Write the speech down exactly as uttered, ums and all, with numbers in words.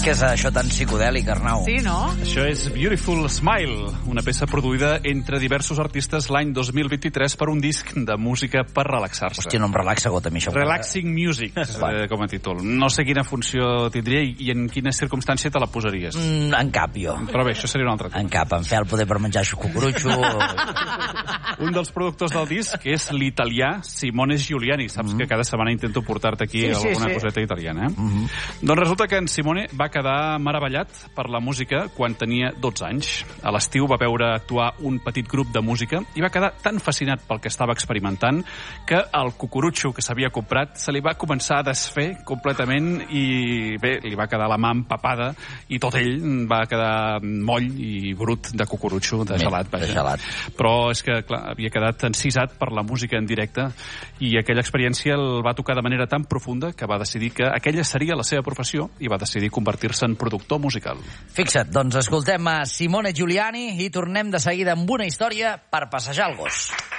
Què és això tan psicodèlic, Arnau? Sí, no? Això és Beautiful Smile, una peça produïda entre diversos artistes l'any dos mil vint-i-tres per un disc de música per relaxar-se. Hòstia, no em relaxa gota, a mi això. Relaxing Music, eh, com a títol. No sé quina funció tindria i, i en quina circumstància te la posaries. Mm, en cap, jo. Però bé, això seria un altre tema. En cap, en fel poder per menjar xucucurutxo. Un dels productors del disc és l'italià Simone Giuliani. Saps mm -hmm. que cada setmana intento portar-te aquí sí, sí, alguna sí. coseta italiana, eh? Mm -hmm. Doncs resulta que en Simone va quedar meravellat per la música quan tenia dotze anys. A l'estiu va veure actuar un petit grup de música i va quedar tan fascinat pel que estava experimentant que el cucurutxo que s'havia comprat se li va començar a desfer completament i bé, li va quedar la mà empapada i tot ell va quedar moll i brut de cucurutxo, de gelat. De gelat. Però és que, clar, havia quedat encisat per la música en directe i aquella experiència el va tocar de manera tan profunda que va decidir que aquella seria la seva professió i va decidir convertir-se en productor musical. Fixa't, doncs escoltem a Simone Giuliani i tornem de seguida amb una història per passejar el gos.